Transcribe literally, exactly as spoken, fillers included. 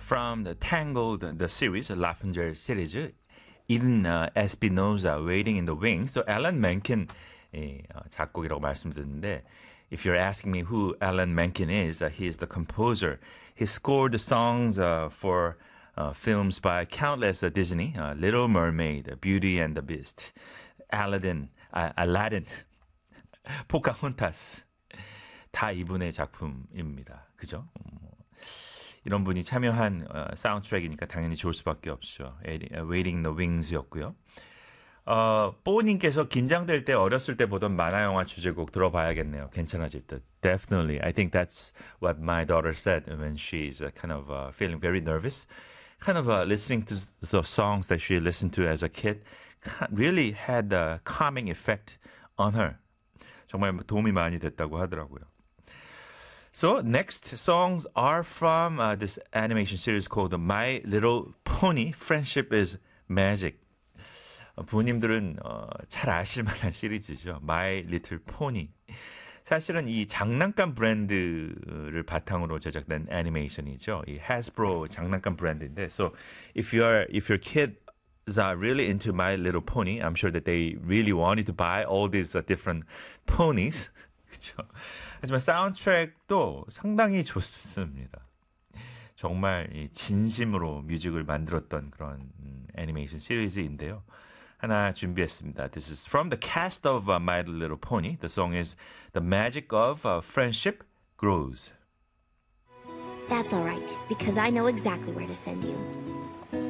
from the Tangled, the series, Rapunzel series, in uh, Espinosa, Waiting in the Wings. So Alan Menken 예, 어, 작곡이라고 말씀드렸는데, if you're asking me who Alan Menken is, uh, he is the composer. He scored the songs uh, for uh, films by countless uh, Disney, uh, Little Mermaid, Beauty and the Beast, Aladdin, 아, Aladdin, 포카혼타스. 다 이분의 작품입니다. 그죠? 뭐, 이런 분이 참여한 어, 사운드트랙이니까 당연히 좋을 수밖에 없죠. Waiting in the Wings였고요. 어, 뽀님께서 긴장될 때 어렸을 때 보던 만화 영화 주제곡 들어봐야겠네요. 괜찮아질 듯. Definitely. I think that's what my daughter said when she's uh, kind of uh, feeling very nervous. Kind of uh, listening to the songs that she listened to as a kid really had a calming effect on her. 정말 도움이 많이 됐다고 하더라고요. So next songs are from uh, this animation series called My Little Pony, Friendship is Magic. 어, 부모님들은 어, 잘 아실 만한 시리즈죠. My Little Pony. 사실은 이 장난감 브랜드를 바탕으로 제작된 애니메이션이죠. 이 Hasbro 장난감 브랜드인데, so if you're if your kids are really into My Little Pony, I'm sure that they really wanted to buy all these uh, different ponies. 그렇죠. 하지만 사운드트랙도 상당히 좋습니다. 정말 이 진심으로 뮤직을 만들었던 그런 음, 애니메이션 시리즈인데요. 하나 준비했습니다. This is from the cast of uh, My Little Pony. The song is The Magic of uh, Friendship Grows. That's all right, because I know exactly where to send you.